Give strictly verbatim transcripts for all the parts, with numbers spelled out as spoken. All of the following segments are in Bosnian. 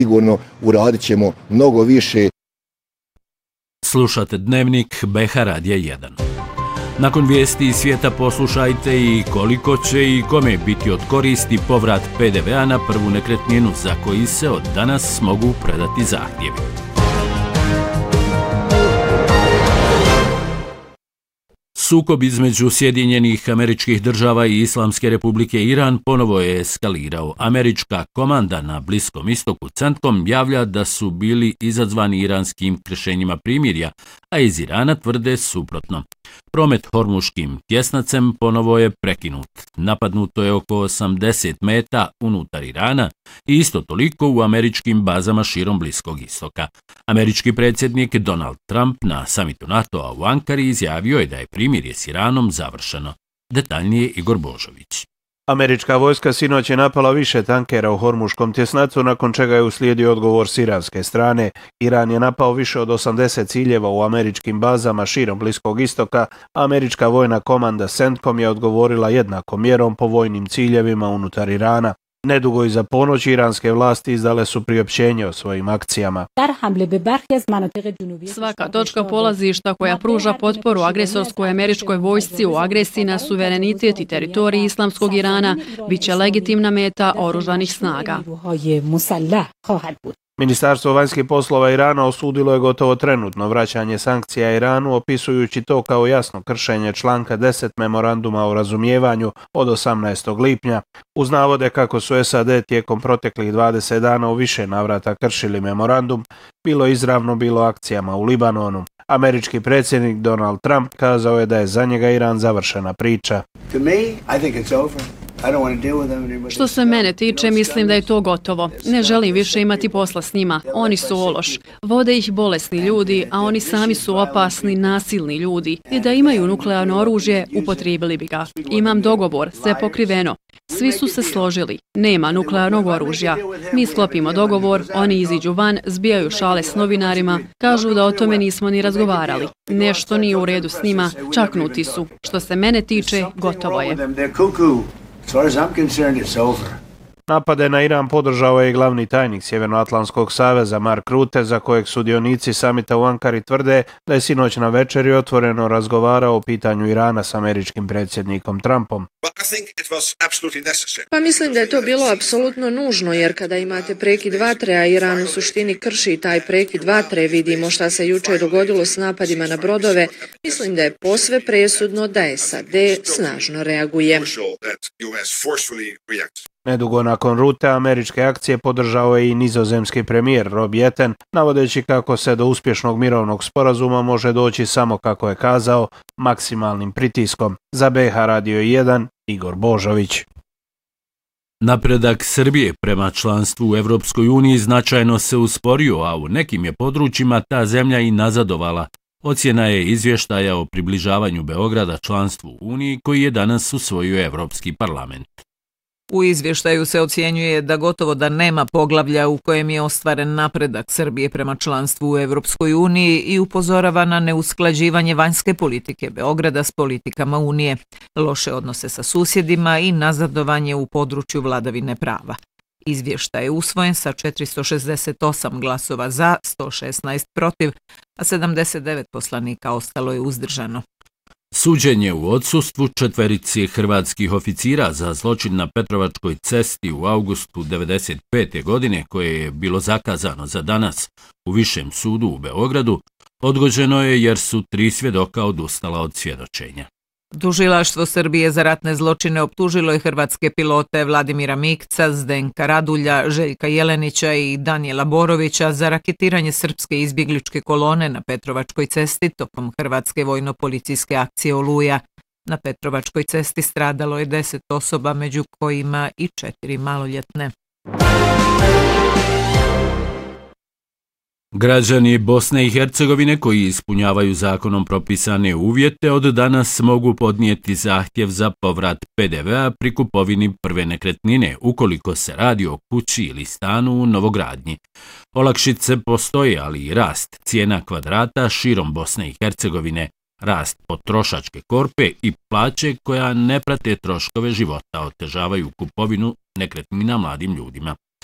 sigurno uradit ćemo mnogo više. Slušate Dnevnik B H Radija jedan. Nakon vijesti iz svijeta poslušajte i koliko će i kome biti od koristi povrat P D V-a na prvu nekretninu za koji se od danas mogu predati zahtjevi. Sukob između Sjedinjenih Američkih Država i Islamske Republike Iran ponovo je eskalirao. Američka komanda na Bliskom istoku centkom javlja da su bili izazvani iranskim kršenjima primirja, a iz Irana tvrde suprotno. Promet Hormuškim tjesnacem ponovo je prekinut. Napadnuto je oko osamdeset meta unutar Irana i isto toliko u američkim bazama širom Bliskog istoka. Američki predsjednik Donald Trump na samitu NATO-a u Ankari izjavio je da je primirje s Iranom završeno. Detaljnije Igor Božović. Američka vojska sinoć je napala više tankera u Hormuškom tjesnacu, nakon čega je uslijedio odgovor s iranske strane. Iran je napao više od osamdeset ciljeva u američkim bazama širom Bliskog istoka, a američka vojna komanda CENTCOM je odgovorila jednakom mjerom po vojnim ciljevima unutar Irana. Nedugo iza ponoći iranske vlasti izdale su priopćenje o svojim akcijama. Svaka točka polazišta koja pruža potporu agresorskoj američkoj vojsci u agresiji na suverenitet i teritoriji islamskog Irana biće legitimna meta oružanih snaga. Ministarstvo vanjskih poslova Irana osudilo je gotovo trenutno vraćanje sankcija Iranu, opisujući to kao jasno kršenje članka deset memoranduma o razumijevanju od osamnaestog lipnja, uz navode kako su S A D tijekom proteklih dvadeset dana u više navrata kršili memorandum, bilo izravno bilo akcijama u Libanonu. Američki predsjednik Donald Trump kazao je da je za njega Iran završena priča. Što se mene tiče, mislim da je to gotovo. Ne želim više imati posla s njima. Oni su ološ. Vode ih bolesni ljudi, a oni sami su opasni, nasilni ljudi. I da imaju nuklearno oružje, upotrijebili bi ga. Imam dogovor, sve pokriveno. Svi su se složili. Nema nuklearnog oružja. Mi sklopimo dogovor, oni iziđu van, zbijaju šale s novinarima, kažu da o tome nismo ni razgovarali. Nešto nije u redu s njima, čaknuti su. Što se mene tiče, gotovo je. As far as I'm concerned, it's over. Napade na Iran podržao je i glavni tajnik Sjevernoatlantskog saveza Mark Rutte, za kojeg sudionici samita u Ankari tvrde da je sinoć na večeri otvoreno razgovarao o pitanju Irana s američkim predsjednikom Trumpom. Pa mislim da je to bilo apsolutno nužno, jer kada imate prekid vatre, a Iran u suštini krši taj prekid vatre, vidimo šta se jučer dogodilo s napadima na brodove, mislim da je posve presudno da S A D snažno reaguje. Nedugo nakon Rutte američke akcije podržao je i nizozemski premijer Rob Jetten, navodeći kako se do uspješnog mirovnog sporazuma može doći samo, kako je kazao, maksimalnim pritiskom. Za B H Radio jedan, Igor Božović. Napredak Srbije prema članstvu u Evropskoj uniji značajno se usporio, a u nekim je područjima ta zemlja i nazadovala. Ocjena je izvještaja o približavanju Beograda članstvu u Uniji koji je danas usvojio Evropski parlament. U izvještaju se ocjenjuje da gotovo da nema poglavlja u kojem je ostvaren napredak Srbije prema članstvu u Evropskoj uniji i upozorava na neusklađivanje vanjske politike Beograda s politikama Unije, loše odnose sa susjedima i nazadovanje u području vladavine prava. Izvještaj je usvojen sa četiristo šezdeset osam glasova za, sto šesnaest protiv, a sedamdeset devet poslanika ostalo je uzdržano. Suđenje u odsustvu četverici hrvatskih oficira za zločin na Petrovačkoj cesti u avgustu devedeset pete. godine, koje je bilo zakazano za danas u Višem sudu u Beogradu, odgođeno je jer su tri svjedoka odustala od svjedočenja. Tužilaštvo Srbije za ratne zločine optužilo je hrvatske pilote Vladimira Mikca, Zdenka Radulja, Željka Jelenića i Danijela Borovića za raketiranje srpske izbjegličke kolone na Petrovačkoj cesti tokom hrvatske vojno-policijske akcije Oluja. Na Petrovačkoj cesti stradalo je deset osoba, među kojima i četiri maloljetne. Građani Bosne i Hercegovine koji ispunjavaju zakonom propisane uvjete od danas mogu podnijeti zahtjev za povrat P D V-a pri kupovini prve nekretnine ukoliko se radi o kući ili stanu u novogradnji. Olakšice postoje, ali i rast cijena kvadrata širom Bosne i Hercegovine, rast potrošačke korpe i plaće koja ne prate troškove života otežavaju kupovinu nekretnina mladim ljudima.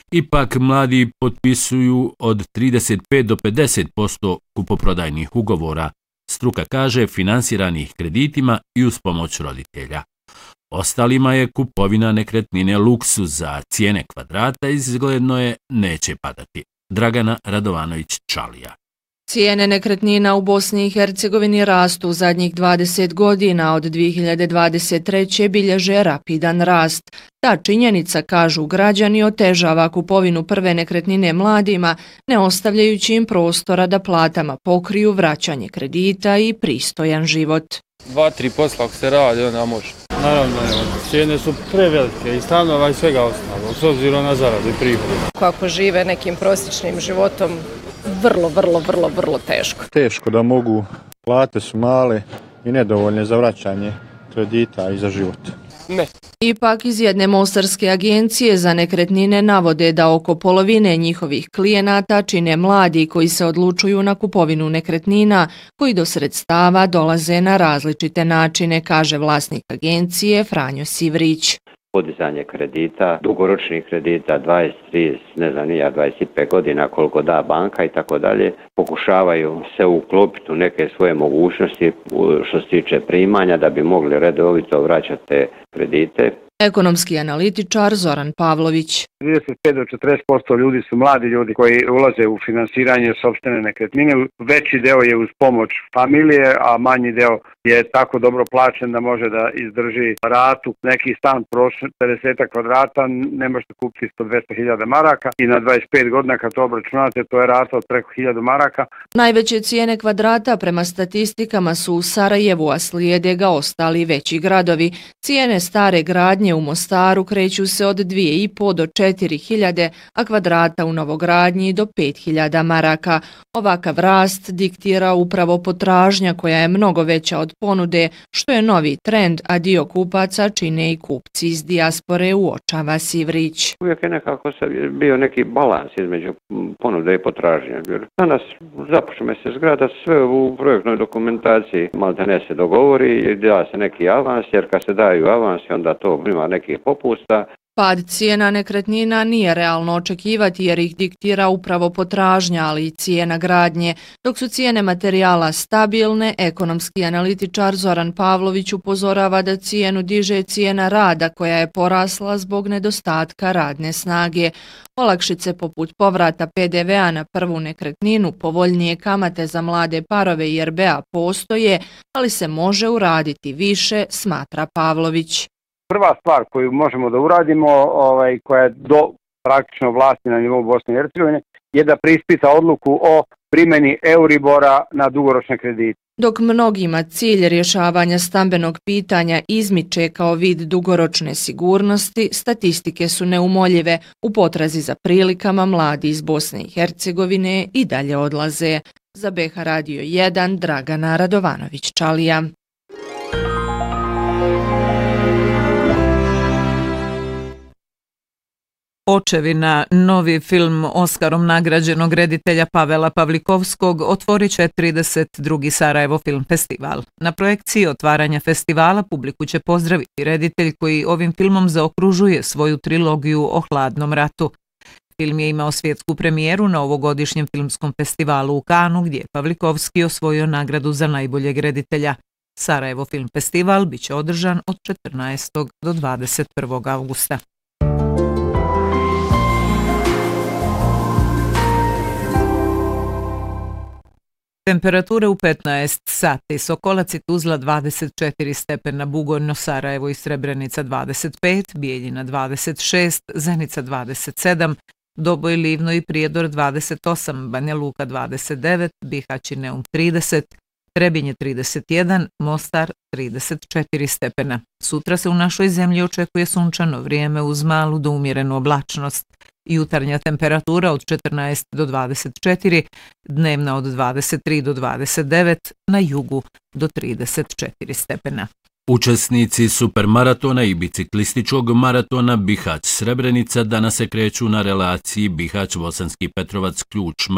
Ipak mladi potpisuju od trideset pet do pedeset posto kupoprodajnih ugovora, struka kaže finansiranih kreditima i uz pomoć roditelja. Ostalima je kupovina nekretnine luksuz, a cijene kvadrata izgledno je neće padati. Dragana Radovanović-Čalija. Cijene nekretnina u Bosni i Hercegovini rastu u zadnjih dvadeset godina, od dvije hiljade dvadeset treće bilježe rapidan rast. Ta činjenica, kažu građani, otežava kupovinu prve nekretnine mladima, ne ostavljajući im prostora da platama pokriju vraćanje kredita i pristojan život. Dva, tri posla ako se radi, onda može. Naravno, cijene su prevelike i stanova i svega ostalo, s obzirom na zaradu i prihod. Kako žive nekim prosječnim životom, vrlo, vrlo, vrlo, vrlo teško. Teško da mogu, plate su male i nedovoljne za vraćanje kredita i za život. Ne. Ipak iz jedne mostarske agencije za nekretnine navode da oko polovine njihovih klijenata čine mladi koji se odlučuju na kupovinu nekretnina, koji do sredstava dolaze na različite načine, kaže vlasnik agencije Franjo Sivrić. Podizanje kredita, dugoročnih kredita, dvadeset, trideset, ne znam nija, dvadeset pet godina koliko da banka i tako dalje, pokušavaju se uklopiti u neke svoje mogućnosti što se tiče primanja da bi mogli redovito vraćati te kredite. Ekonomski analitičar Zoran Pavlović. trideset pet do četrdeset posto ljudi su mladi ljudi koji ulaze u finansiranje sopstvene nekretnine. Veći deo je uz pomoć familije, a manji deo je tako dobro plaćen da može da izdrži ratu. Neki stan prosječan pedeset kvadrata ne možete kupiti ispod dvesta hiljada maraka i na dvadeset pet godina kad to obračunate to je rata od preko hiljadu maraka. Najveće cijene kvadrata prema statistikama su u Sarajevu, a slijede ga ostali veći gradovi. Cijene stare gradnje u Mostaru kreću se od dvije i po do četiri hiljade, a kvadrata u novogradnji do pet hiljada maraka. Ovakav rast diktira upravo potražnja koja je mnogo veća od ponude, što je novi trend, a dio kupaca čine i kupci iz dijaspore, uočava Sivrić. Uvijek je nekako bio neki balans između ponude i potražnje. Danas započne se zgrada, sve u projektnoj dokumentaciji maltene se dogovori i da se neki avans, jer kad se daju avansi onda to ima nekih popusta. Pad cijena nekretnina nije realno očekivati jer ih diktira upravo potražnja, ali i cijena gradnje. Dok su cijene materijala stabilne, ekonomski analitičar Zoran Pavlović upozorava da cijenu diže cijena rada koja je porasla zbog nedostatka radne snage. Olakšice poput povrata pe de vea na prvu nekretninu, povoljnije kamate za mlade parove i er be a postoje, ali se može uraditi više, smatra Pavlović. Prva stvar koju možemo da uradimo, ovaj, koja je do praktično vlasti na nivou Bosne i Hercegovine, je da preispita odluku o primjeni Euribora na dugoročne kredite. Dok mnogima cilj rješavanja stambenog pitanja izmiče kao vid dugoročne sigurnosti, statistike su neumoljive. U potrazi za prilikama mladi iz Bosne i Hercegovine i dalje odlaze. Za be ha Radio jedan, Dragana Radovanović-Čalija. Očevina, novi film Oskarom nagrađenog reditelja Pavela Pavlikovskog, otvorit će trideset drugi Sarajevo film festival. Na projekciji otvaranja festivala publiku će pozdraviti reditelj koji ovim filmom zaokružuje svoju trilogiju o hladnom ratu. Film je imao svjetsku premijeru na ovogodišnjem filmskom festivalu u Kanu, gdje je Pavlikovski osvojio nagradu za najboljeg reditelja. Sarajevo film festival biće održan od četrnaestog do dvadeset prvog avgusta. Temperature u petnaest sati, Sokolac i Tuzla dvadeset četiri stepena, Bugojno, Sarajevo i Srebrenica dvadeset pet, Bijeljina dvadeset šest, Zenica dvadeset sedam, Doboj, Livno i Prijedor dvadeset osam, Banja Luka dvadeset devet, Bihać i Neum trideset, Trebinje trideset jedan, Mostar trideset četiri stepena. Sutra se u našoj zemlji očekuje sunčano vrijeme uz malu do umjerenu oblačnost. Jutarnja temperatura od četrnaest do dvadeset četiri, dnevna od dvadeset tri do dvadeset devet, na jugu do trideset četiri stepena. Učesnici supermaratona i biciklističkog maratona Bihać-Srebrenica danas se kreću na relaciji Bihać-Bosanski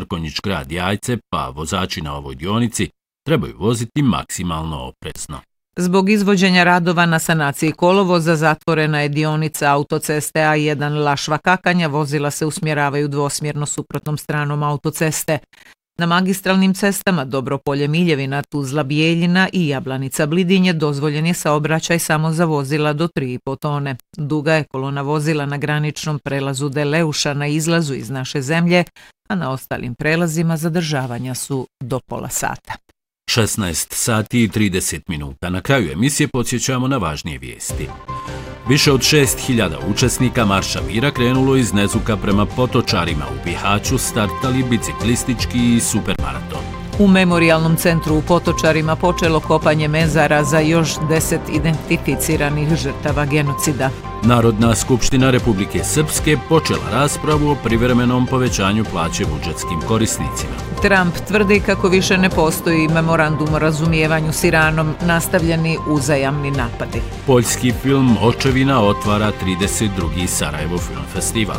Petrovac-Ključ-Mrkonjić-Grad Jajce, pa vozači na ovoj dionici trebaju voziti maksimalno oprezno. Zbog izvođenja radova na sanaciji kolovoza zatvorena je dionica autoceste A jedan Lašva-Kakanja, vozila se usmjeravaju dvosmjerno suprotnom stranom autoceste. Na magistralnim cestama Dobropolje-Miljevina, Tuzla-Bijeljina i Jablanica-Blidinje dozvoljen je saobraćaj samo za vozila do tri i po tone. Duga je kolona vozila na graničnom prelazu Deleuša na izlazu iz naše zemlje, a na ostalim prelazima zadržavanja su do pola sata. šesnaest sati i trideset minuta. Na kraju emisije podsjećamo na važnije vijesti. Više od šest hiljada učesnika Marša mira krenulo iz Nezuka prema Potočarima. U Bihaću startali biciklistički i supermaraton. U memorijalnom centru u Potočarima počelo kopanje mezara za još deset identificiranih žrtava genocida. Narodna skupština Republike Srpske počela raspravu o privremenom povećanju plaće budžetskim korisnicima. Trump tvrdi kako više ne postoji memorandum o razumijevanju s Iranom, nastavljeni uzajamni napadi. Poljski film Očevina otvara trideset drugi Sarajevo Film Festival.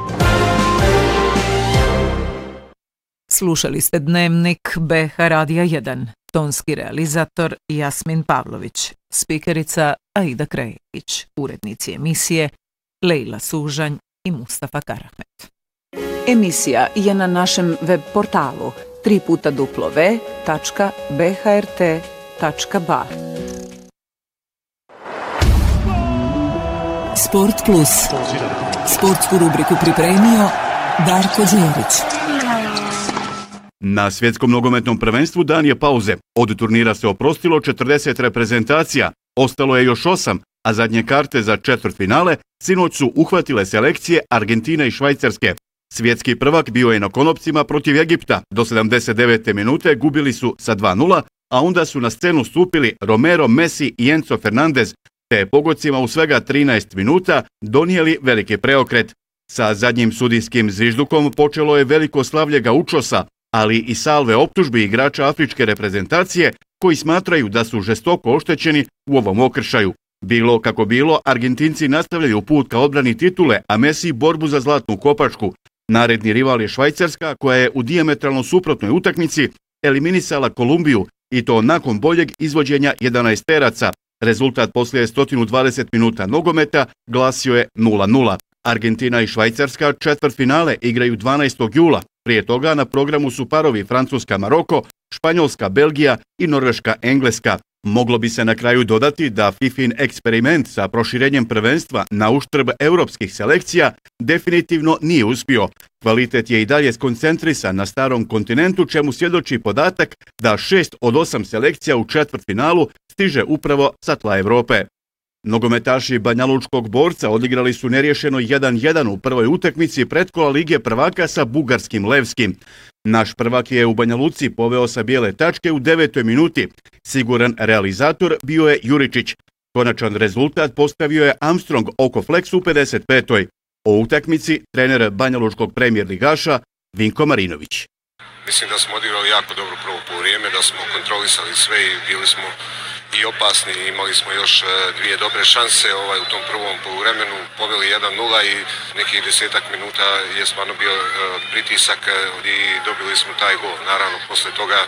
Slušali ste Dnevnik B H Radija jedan. Tonski realizator Jasmin Pavlović. Spikerica Aida Krejević. Urednici emisije Lejla Sužanj i Mustafa Karahmet. Emisija je na našem web portalu tri puta w tačka b h r t tačka b a. Sport Plus. Sportsku rubriku pripremio Darko Đerić. Na svjetskom nogometnom prvenstvu dan je pauze. Od turnira se oprostilo četrdeset reprezentacija, ostalo je još osam, a zadnje karte za četvrtfinale sinoć su uhvatile selekcije Argentine i Švajcarske. Svjetski prvak bio je na konopcima protiv Egipta. Do sedamdeset devete minute gubili su sa dva nula, a onda su na scenu stupili Romero, Messi i Enzo Fernandez, te pogodcima u svega trinaest minuta donijeli veliki preokret. Sa zadnjim sudijskim zviždukom počelo je veliko slavlje Gaučosa, ali i salve optužbi igrača afričke reprezentacije koji smatraju da su žestoko oštećeni u ovom okršaju. Bilo kako bilo, Argentinci nastavljaju put ka odbrani titule, a Messi borbu za zlatnu kopačku. Naredni rival je Švajcarska, koja je u dijametralno suprotnoj utakmici eliminisala Kolumbiju, i to nakon boljeg izvođenja jedanaesteraca. Rezultat poslije sto dvadeset minuta nogometa glasio je nula nula. Argentina i Švajcarska četvrtfinale igraju dvanaestog jula. Prije toga na programu su parovi Francuska-Maroko, Španjolska-Belgija i Norveška-Engleska. Moglo bi se na kraju dodati da FIFIN eksperiment sa proširenjem prvenstva na uštrb europskih selekcija definitivno nije uspio. Kvalitet je i dalje skoncentrisan na starom kontinentu, čemu svjedoči podatak da šest od osam selekcija u četvrtfinalu stiže upravo sa tla Europe. Nogometaši Banjalučkog Borca odigrali su neriješeno jedan jedan u prvoj utakmici pretkola Lige prvaka sa bugarskim Levskim. Naš prvak je u Banja Luci poveo sa bijele tačke u devetoj minuti. Siguran realizator bio je Juričić. Konačan rezultat postavio je Armstrong oko Flex u pedeset petoj. O utakmici trener Banjalučkog premijer ligaša Vinko Marinović. Mislim da smo odigrali jako dobro prvo poluvrijeme, da smo kontrolisali sve i bili smo i opasni, imali smo još dvije dobre šanse ovaj, u tom prvom poluvremenu, poveli jedan nula i nekih desetak minuta je stvarno bio uh, pritisak uh, i dobili smo taj gol. Naravno, posle toga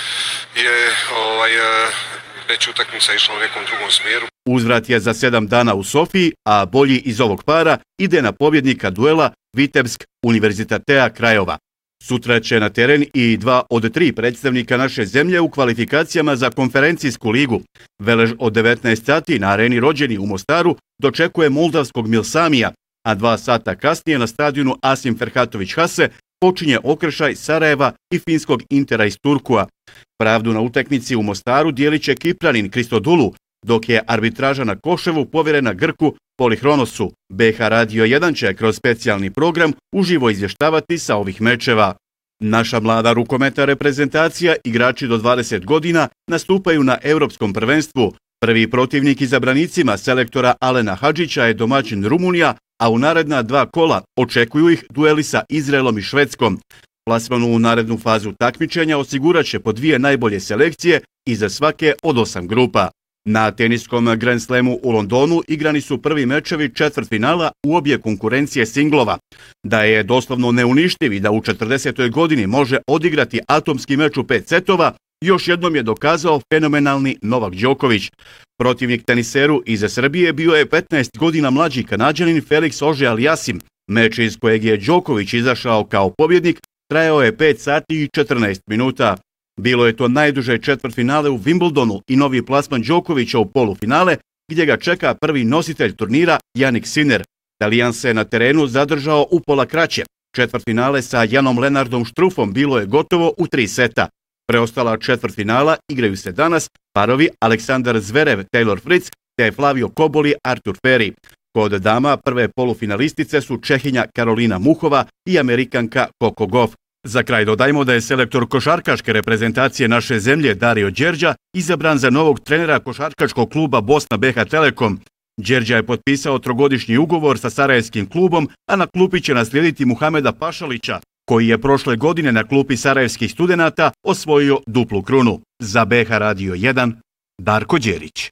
je ovaj, uh, već utakmica išla u nekom drugom smjeru. Uzvrat je za sedam dana u Sofiji, a bolji iz ovog para ide na pobjednika duela Vitebsk Univerzitatea Krajova. Sutra će na teren i dva od tri predstavnika naše zemlje u kvalifikacijama za konferencijsku ligu. Velež od devetnaest sati na areni Rođeni u Mostaru dočekuje moldavskog Milsamija, a dva sata kasnije na stadionu Asim Ferhatović Hase počinje okršaj Sarajeva i finskog Intera iz Turkua. Pravdu na utakmici u Mostaru dijelit će Kipranin Kristodulu, dok je arbitraža na Koševu povjerena Grku Polihronosu. B H Radio jedan će kroz specijalni program uživo izvještavati sa ovih mečeva. Naša mlada rukometna reprezentacija, igrači do dvadeset godina, nastupaju na Europskom prvenstvu. Prvi protivnik izabranicima selektora Alena Hadžića je domaćin Rumunija, a u naredna dva kola očekuju ih dueli sa Izraelom i Švedskom. Plasmanu u narednu fazu takmičenja osigurat će po dvije najbolje selekcije iza svake od osam grupa. Na teniskom Grand Slamu u Londonu igrani su prvi mečevi četvrtfinala u obje konkurencije singlova. Da je doslovno neuništiv i da u četrdesetoj godini može odigrati atomski meč u pet setova, još jednom je dokazao fenomenalni Novak Đoković. Protivnik teniseru iz Srbije bio je petnaest godina mlađi Kanađanin Felix Auger-Aliassime. Meč iz kojeg je Đoković izašao kao pobjednik trajao je pet sati i četrnaest minuta. Bilo je to najduže četvrtfinale u Wimbledonu i novi plasman Đokovića u polufinale, gdje ga čeka prvi nositelj turnira Jannik Sinner. Talijan se na terenu zadržao upola kraće. Četvrtfinale sa Janom Lennardom Struffom bilo je gotovo u tri seta. Preostala četvrtfinala igraju se danas parovi Aleksandar Zverev, Taylor Fritz te Flavio Koboli, Artur Ferry. Kod dama prve polufinalistice su Čehinja Karolina Muhova i Amerikanka Coco Gauff. Za kraj dodajmo da je selektor košarkaške reprezentacije naše zemlje Dario Đerđa izabran za novog trenera košarkaškog kluba Bosna B H Telekom. Đerđa je potpisao trogodišnji ugovor sa sarajevskim klubom, a na klupi će naslijediti Muhameda Pašalića, koji je prošle godine na klupi sarajevskih studenata osvojio duplu krunu. Za B H Radio jedan, Darko Đerić.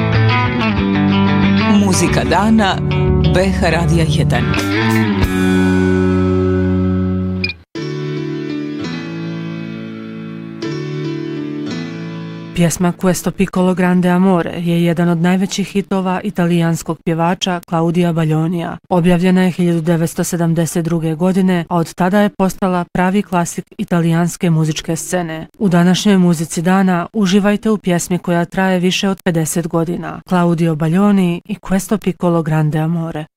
Muzika dana B H Radija jedan. Pjesma Questo piccolo grande amore je jedan od najvećih hitova italijanskog pjevača Claudia Baglionija. Objavljena je hiljadu devetsto sedamdeset druge. godine, a od tada je postala pravi klasik italijanske muzičke scene. U današnjoj muzici dana uživajte u pjesmi koja traje više od pedeset godina. Claudio Baglioni i Questo piccolo grande amore.